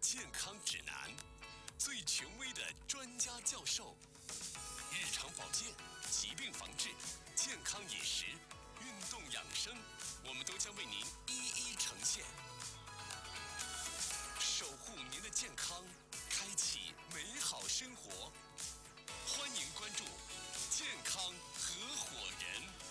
健康指南，最权威的专家教授，日常保健、疾病防治、健康饮食、运动养生，我们都将为您一一呈现，守护您的健康，开启美好生活。欢迎关注健康合伙人。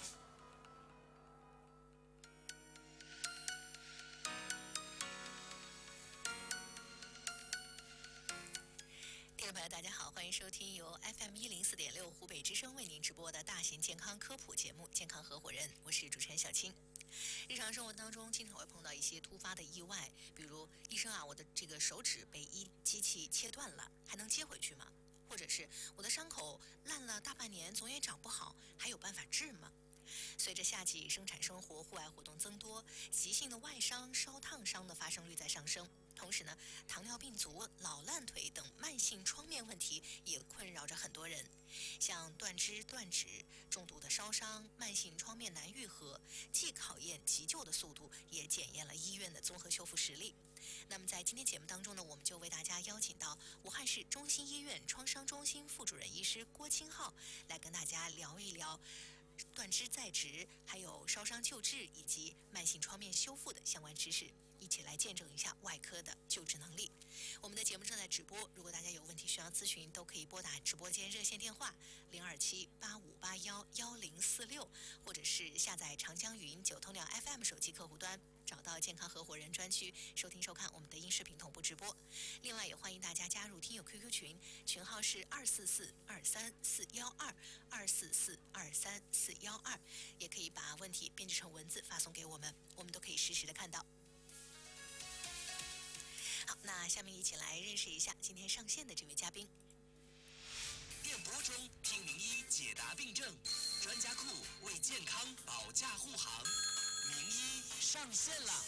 听众朋友，大家好，欢迎收听由 FM104.6 湖北之声为您直播的大型健康科普节目《健康合伙人》，我是主持人小青。日常生活当中，经常会碰到一些突发的意外，比如医生啊，我的这个手指被机器切断了，还能接回去吗？或者是我的伤口烂了大半年，总也长不好，还有办法治吗？随着夏季生产生活、户外活动增多，急性的外伤、烧烫伤的发生率在上升。同时呢，糖尿病足、老烂腿等慢性创面问题也困扰着很多人。像断肢、断指、重度的烧伤、慢性创面难愈合，既考验急救的速度，也检验了医院的综合修复实力。那么在今天节目当中呢，我们就为大家邀请到武汉市中心医院创伤中心副主任医师郭清浩来跟大家聊一聊断肢再植，还有烧伤救治以及慢性创面修复的相关知识，一起来见证一下外科的救治能力。我们的节目正在直播，如果大家有问题需要咨询，都可以拨打直播间热线电话02785811046，或者是下载长江语音9头鸟 FM 手机客户端，找到健康合伙人专区收听收看我们的音视频同步直播。另外也欢迎大家加入听友 QQ 群，群号是244-23412，244-23412，也可以把问题编辑成文字发送给我们，我们都可以实时的看到。好，那下面一起来认识一下今天上线的这位嘉宾。 电波中听名医解答病症，专家库为健康保驾护航，名医上线了。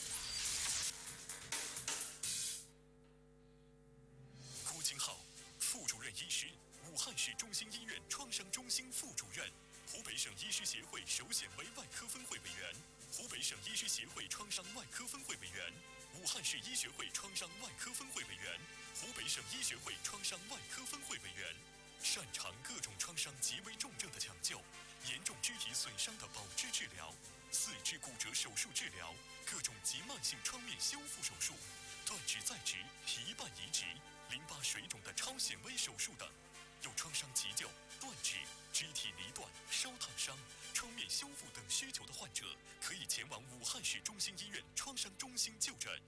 郭清浩，副主任医师，武汉市中心医院创伤中心副主任，湖北省医师协会首选为外科分会委员，湖北省医师协会创伤外科分会委员，武汉市医学会创伤外科分会委员，湖北省医学会创伤外科分会委员，擅长各种创伤极为重症的抢救，严重肢体损伤的保肢治疗，四肢骨折手术治疗，各种急慢性创面修复手术，断肢再植、皮瓣移植、淋巴水肿的超显微手术等。有创伤急救、断肢、肢体离断、烧烫伤、创面修复等需求的患者，可以前往武汉市中心医院创伤中心就诊。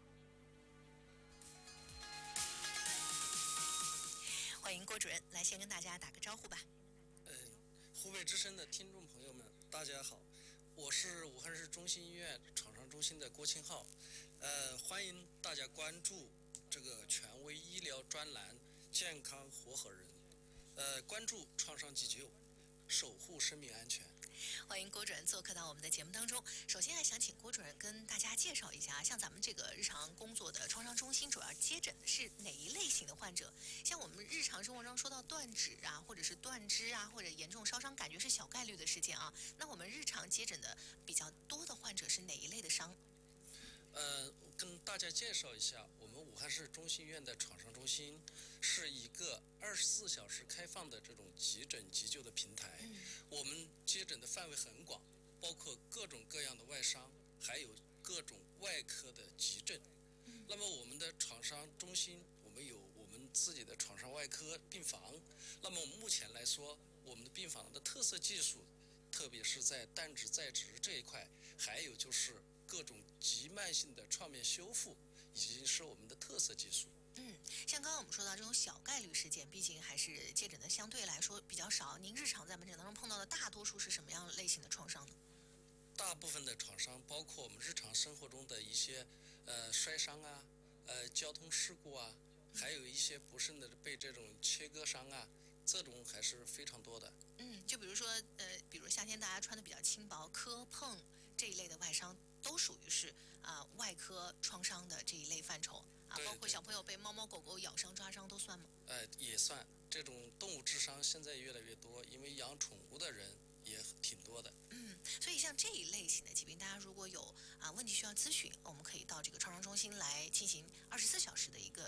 欢迎郭主任来先跟大家打个招呼吧。 湖北之声的听众朋友们，大家好，我是武汉市中心医院创伤中心的郭清浩，欢迎大家关注这个权威医疗专栏健康合伙人，关注创伤急救，守护生命安全。 欢迎郭主任做客到我们的节目当中。首先还想请郭主任跟大家介绍一下，像咱们这个日常工作的创伤中心主要接诊的是哪一类型的患者？像我们日常生活中说到断指啊，或者是断肢啊，或者严重烧伤，感觉是小概率的事件啊。那我们日常接诊的比较多的患者是哪一类的伤？ 跟大家介绍一下，我们武汉市中心医院的创伤中心是一个24小时开放的这种急诊急救的平台。我们接诊的范围很广，包括各种各样的外伤，还有各种外科的急症。那么我们的创伤中心，我们有我们自己的创伤外科病房。那么目前来说，我们的病房的特色技术，特别是在断肢再植这一块，还有就是各种急慢性的创面修复，已经是我们的特色技术。 像刚刚我们说到这种小概率事件，毕竟还是接诊的相对来说比较少。您日常在门诊当中碰到的大多数是什么样类型的创伤呢？ 大部分的创伤包括我们日常生活中的一些摔伤啊，交通事故啊，还有一些不慎的被这种切割伤啊，这种还是非常多的。 就比如说比如夏天大家穿的比较轻薄，磕碰这一类的外伤都属于是外科创伤的这一类范畴啊，包括小朋友被猫猫狗狗咬伤抓伤都算吗？ 也算。这种动物致伤现在越来越多，因为养宠物的人也挺多的。 所以像这一类型的疾病，大家如果有问题需要咨询，我们可以到这个创伤中心来进行24小时的一个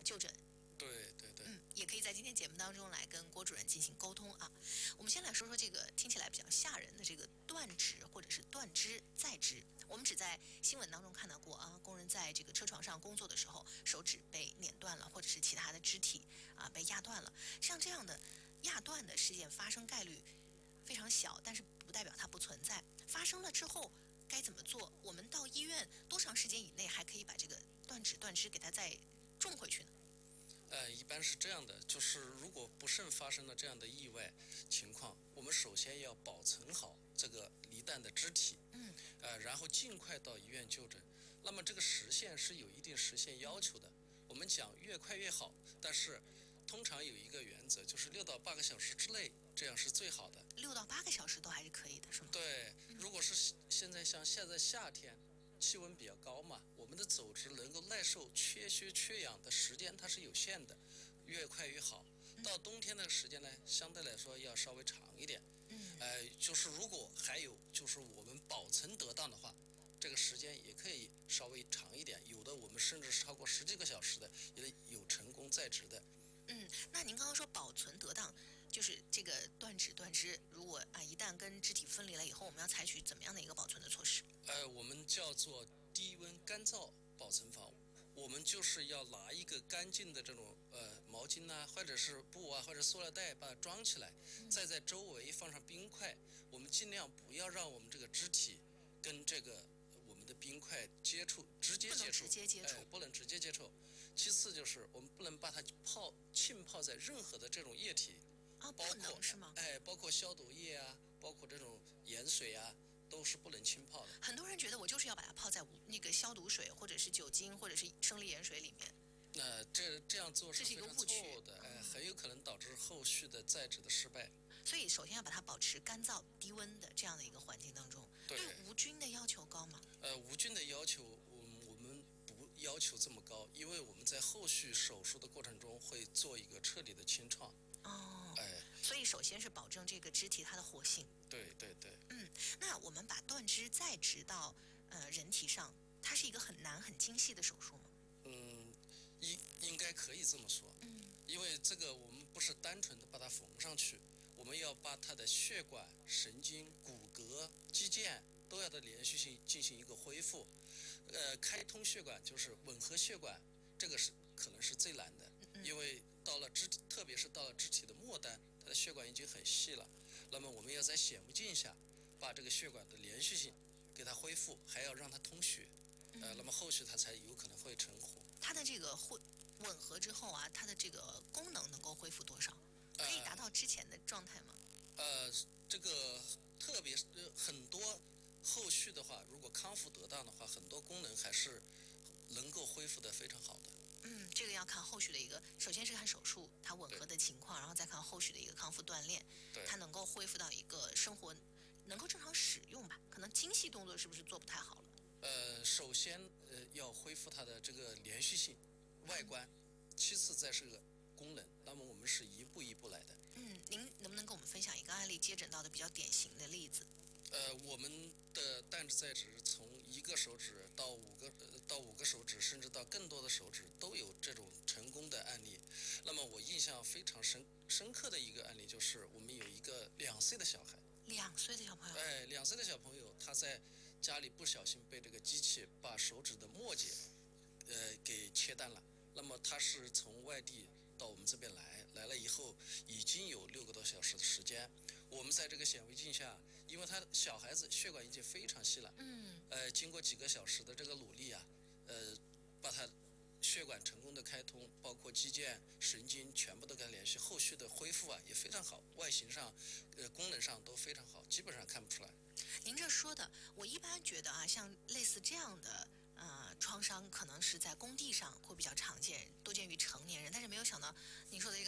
就诊。 对对对。 也可以在今天节目当中来跟郭主任进行沟通啊。我们先来说说这个听起来比较吓人的这个断指或者是断肢再肢。我们只在新闻当中看到过啊，工人在这个车床上工作的时候，手指被碾断了，或者是其他的肢体被压断了。像这样的压断的事件发生概率非常小，但是不代表它不存在。发生了之后该怎么做？我们到医院多长时间以内还可以把这个断指断肢给它再种回去呢？ 一般是这样的，就是如果不慎发生了这样的意外情况，我们首先要保存好这个离断的肢体，然后尽快到医院就诊。那么这个时限是有一定时限要求的，我们讲越快越好，但是通常有一个原则，就是6到8个小时之内，这样是最好的。 6到8个小时都还是可以的，是吗？ 对，如果是现在像现在夏天，气温比较高嘛，我们的组织能够耐受缺血缺氧的时间它是有限的，越快越好。到冬天的时间呢，相对来说要稍微长一点。就是如果还有就是我们保存得当的话，这个时间也可以稍微长一点，有的我们甚至是超过10几个小时的，也有成功在职的。 那您刚刚说保存得当，就是这个断指断肢，如果一旦跟肢体分离了以后，我们要采取怎么样的一个保存的措施？ 我们叫做低温干燥保存法。我们就是要拿一个干净的这种毛巾啊，或者是布啊，或者塑料袋把它装起来，再在周围放上冰块。我们尽量不要让我们这个肢体跟这个我们的冰块直接接触，不能直接接触。其次就是我们不能把它浸泡在任何的这种液体， 不能是吗？ 包括消毒液啊，包括这种盐水啊，都是不能浸泡的。 很多人觉得我就是要把它泡在那个消毒水或者是酒精或者是生理盐水里面。 这样做是非常错误的，很有可能导致后续的在职的失败。 所以首先要把它保持干燥低温的这样的一个环境当中。 对无菌的要求高吗？ 无菌的要求我们不要求这么高，因为我们在后续手术的过程中会做一个彻底的清创。 所以首先是保证这个肢体它的活性。 对对对。 那我们把断肢再植到人体上，它是一个很难很精细的手术吗？ 应该可以这么说。因为这个我们不是单纯的把它缝上去，我们要把它的血管、神经、骨骼、肌腱都要的连续性进行一个恢复。开通血管就是吻合血管，这个可能是最难的，因为特别是到了肢体的末端，它的血管已经很细了。那么我们要在显微镜下把这个血管的连续性给它恢复，还要让它通血，那么后续它才有可能会成活。 它的这个吻合之后它的这个功能能够恢复多少？可以达到之前的状态吗？ 这个特别是很多后续的话，如果康复得当的话，很多功能还是能够恢复得非常好的。 这个要看后续的一个，首先是看手术它吻合的情况，然后再看后续的一个康复锻炼，它能够恢复到一个生活能够正常使用吧？可能精细动作是不是做不太好了？ 首先要恢复它的这个连续性、外观，其次再是个功能。那么我们是一步一步来的。 您能不能跟我们分享一个案例接诊到的比较典型的例子？ 我们的断肢再植从1个手指到5个手指，甚至到更多的手指都有这种成功的案例。那么我印象非常深刻的一个案例就是我们有一个2岁的小孩。 2岁的小朋友 ？2岁的小朋友他在家里不小心被这个机器把手指的末节给切断了。那么他是从外地到我们这边来了以后，已经有6个多小时的时间。我们在这个显微镜下，因为他小孩子血管已经非常细了，经过几个小时的这个努力把他血管成功的开通，包括肌腱、神经全部都跟连续，后续的恢复也非常好，外形上、功能上都非常好，基本上看不出来。 您这说的，我一般觉得像类似这样的创伤，可能是在工地上会比较常见，多见于成年人，但是没有想到您说的这个